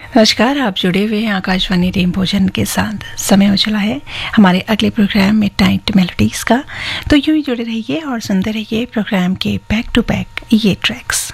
नमस्कार, आप जुड़े हुए हैं आकाशवाणी रेम भोजन के साथ। समय हो चला है हमारे अगले प्रोग्राम में टाइट मेलोडीज का, तो यूं ही जुड़े रहिए और सुनते रहिए प्रोग्राम के बैक टू बैक ये ट्रैक्स।